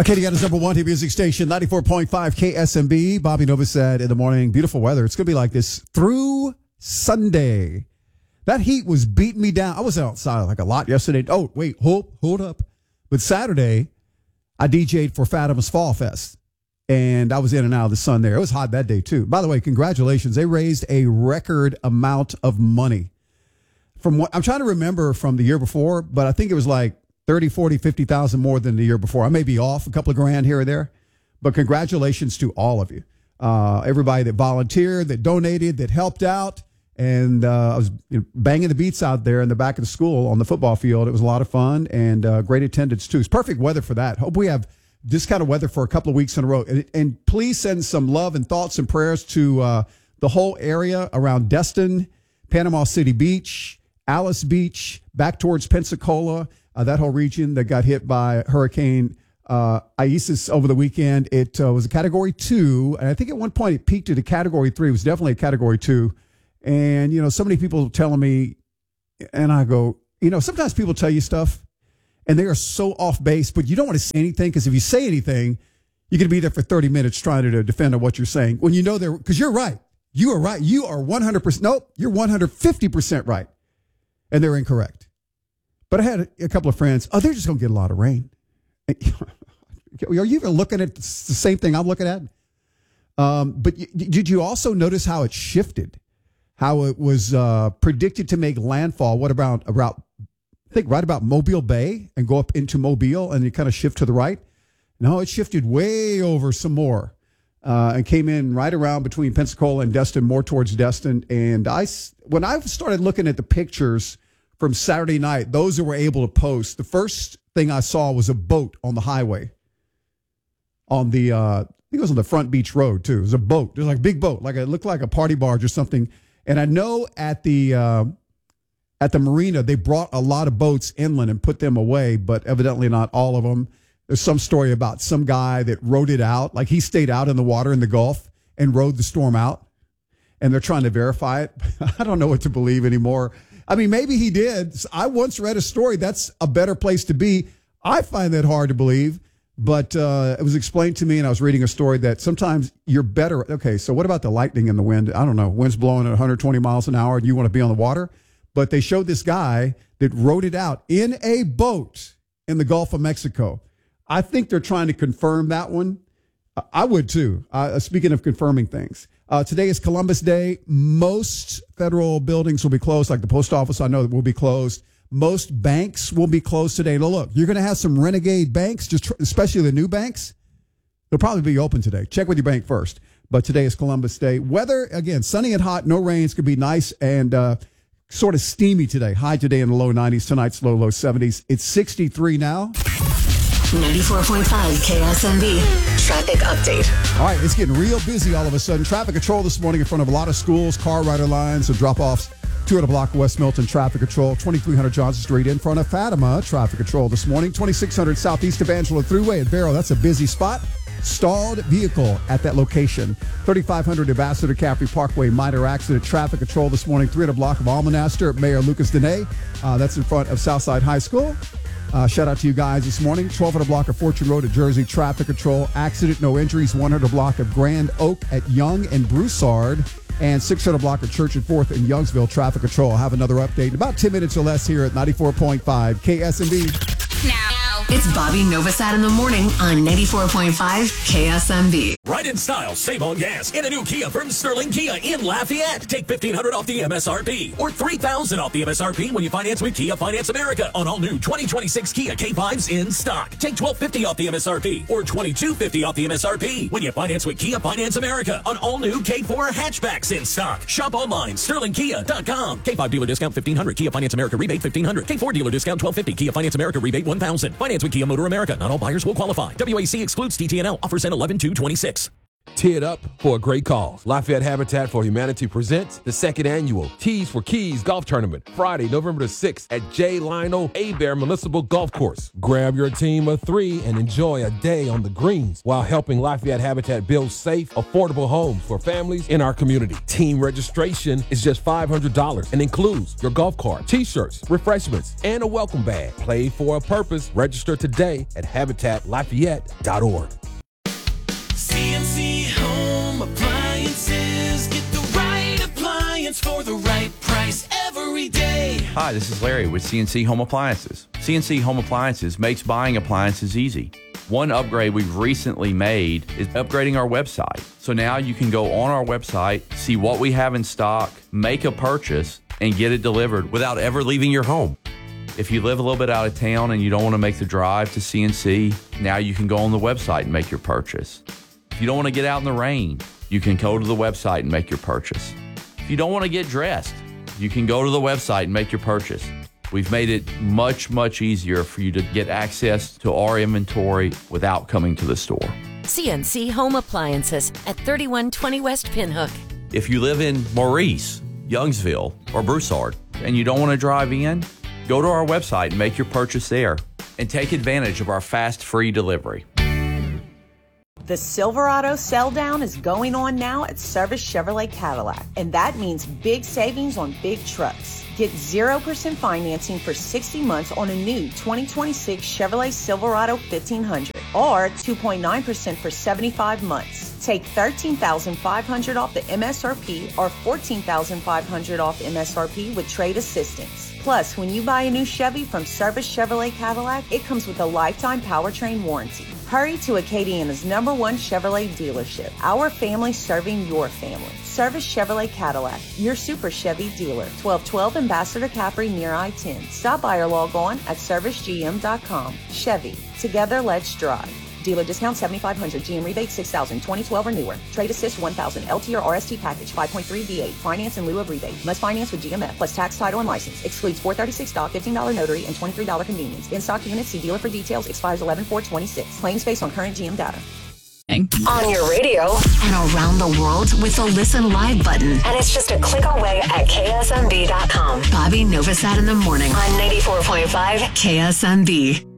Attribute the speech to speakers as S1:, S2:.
S1: Acadiana's number one hit music station, 94.5 KSMB. Bobby Nova said in the morning, beautiful weather. It's going to be like this through Sunday. That heat was beating me down. I was outside like a lot yesterday. Oh, wait, hold up. But Saturday, I DJ'd for Fatima's Fall Fest, and I was in and out of the sun there. It was hot that day, too. By the way, congratulations. They raised a record amount of money. From what I'm trying to remember from the year before, but I think it was like 30, 40, 50,000 more than the year before. I may be off a couple of grand here or there, but congratulations to all of you. Everybody that volunteered, that donated, that helped out. And I was banging the beats out there in the back of the school on the football field. It was a lot of fun and great attendance, too. It's perfect weather for that. Hope we have this kind of weather for a couple of weeks in a row. And please send some love and thoughts and prayers to the whole area around Destin, Panama City Beach, Alice Beach, back towards Pensacola, that whole region that got hit by Hurricane Isis over the weekend. It was a Category 2, and I think at one point it peaked at a Category 3. It was definitely a Category 2. And, so many people telling me, and I go, sometimes people tell you stuff, and they are so off base, but you don't want to say anything, because if you say anything, you're going to be there for 30 minutes trying to defend on what you're saying. When you know they're, because you're right. You are right. You are 100%. Nope, you're 150% right. And they're incorrect. But I had a couple of friends, they're just going to get a lot of rain. Are you even looking at the same thing I'm looking at? But did you also notice how it shifted? How it was predicted to make landfall, what about, I think, right about Mobile Bay and go up into Mobile and it kind of shift to the right? No, it shifted way over some more and came in right around between Pensacola and Destin, more towards Destin. And when I started looking at the pictures from Saturday night, those that were able to post, the first thing I saw was a boat on the highway. On the, I think it was on the Front Beach Road, too. It was a boat. It was like a big boat. It looked like a party barge or something. And I know at the marina, they brought a lot of boats inland and put them away, but evidently not all of them. There's some story about some guy that rode it out. Like he stayed out in the water in the Gulf and rode the storm out. And they're trying to verify it. I don't know what to believe anymore. I mean, maybe he did. I once read a story. That's a better place to be. I find that hard to believe. But it was explained to me, and I was reading a story that sometimes you're better. Okay, so what about the lightning and the wind? I don't know. Wind's blowing at 120 miles an hour, and you want to be on the water? But they showed this guy that rode it out in a boat in the Gulf of Mexico. I think they're trying to confirm that one. I would, too. Speaking of confirming things. Today is Columbus Day. Most federal buildings will be closed, like the post office, I know, will be closed. Most banks will be closed today. Now, look, you're going to have some renegade banks, especially the new banks. They'll probably be open today. Check with your bank first. But today is Columbus Day. Weather, again, sunny and hot, no rain. It's going to be nice and sort of steamy today. High today in the low 90s. Tonight's low 70s. It's 63 now.
S2: 94.5 KSMB. Traffic update.
S1: All right, it's getting real busy all of a sudden. Traffic control this morning in front of a lot of schools, car rider lines, and drop-offs. 200 block of West Milton, traffic control. 2300 Johnson Street in front of Fatima, traffic control this morning. 2600 Southeast Evangela Thruway at Vero. That's a busy spot. Stalled vehicle at that location. 3500 Ambassador Caffrey Parkway, minor accident, traffic control this morning. 300 block of Almonaster, Mayor Lucas Dene. That's in front of Southside High School. Shout out to you guys this morning. 1200 block of Fortune Road at Jersey, traffic control. Accident, no injuries. 100 block of Grand Oak at Young and Broussard. And 600 block of Church and 4th in Youngsville, traffic control. I'll have another update in about 10 minutes or less here at 94.5 KSMB.
S2: Now, it's Bobby Novosad in the morning on 94.5 KSMB.
S3: Ride in style, save on gas in a new Kia from Sterling Kia in Lafayette. Take $1,500 off the MSRP or $3,000 off the MSRP when you finance with Kia Finance America on all new 2026 Kia K5s in stock. Take $1,250 off the MSRP or $2,250 off the MSRP when you finance with Kia Finance America on all new K4 hatchbacks in stock. Shop online, sterlingkia.com. K5 dealer discount $1,500. Kia Finance America rebate $1,500. K4 dealer discount $1,250. Kia Finance America rebate $1,000. Finance with Kia Motor America. Not all buyers will qualify. WAC excludes TTNL. Offers end 11/2/26.
S4: Tee it up for a great cause. Lafayette Habitat for Humanity presents the second annual Tees for Keys Golf Tournament, Friday, November the 6th at J. Lionel Hebert Municipal Golf Course. Grab your team of 3 and enjoy a day on the greens while helping Lafayette Habitat build safe, affordable homes for families in our community. Team registration is just $500 and includes your golf cart, t-shirts, refreshments, and a welcome bag. Play for a purpose. Register today at habitatlafayette.org.
S5: CNC Home Appliances. Get the right appliance for the right price every day.
S6: Hi, this is Larry with CNC Home Appliances. CNC Home Appliances makes buying appliances easy. One upgrade we've recently made is upgrading our website. So now you can go on our website, see what we have in stock, make a purchase, and get it delivered without ever leaving your home. If you live a little bit out of town and you don't want to make the drive to CNC, now you can go on the website and make your purchase. If you don't want to get out in the rain, you can go to the website and make your purchase. If you don't want to get dressed, you can go to the website and make your purchase. We've made it much, much easier for you to get access to our inventory without coming to the store.
S7: CNC Home Appliances at 3120 West Pinhook.
S6: If you live in Maurice, Youngsville, or Broussard, and you don't want to drive in, go to our website and make your purchase there and take advantage of our fast, free delivery.
S8: The Silverado sell down is going on now at Service Chevrolet Cadillac, and that means big savings on big trucks. Get 0% financing for 60 months on a new 2026 Chevrolet Silverado 1500 or 2.9% for 75 months. Take $13,500 off the MSRP or $14,500 off MSRP with trade assistance. Plus, when you buy a new Chevy from Service Chevrolet Cadillac, it comes with a lifetime powertrain warranty. Hurry to Acadiana's #1 Chevrolet dealership. Our family serving your family. Service Chevrolet Cadillac, your Super Chevy dealer. 1212 Ambassador Capri near I-10. Stop by or log on at servicegm.com. Chevy, together let's drive. Dealer discount $7,500. GM rebate $6,000. 2012 or newer. Trade assist $1,000. LT or RST package 5.3 V8. Finance in lieu of rebate. Must finance with GMF plus tax, title, and license. Excludes $436 stock, $15 notary, and $23 convenience. In stock units. See dealer for details. Expires 11/4/26. Claims based on current GM data.
S2: On your radio and around the world with the Listen Live button. And it's just a click away at KSMB.com. Bobby Novosad in the morning on 94.5 KSMB.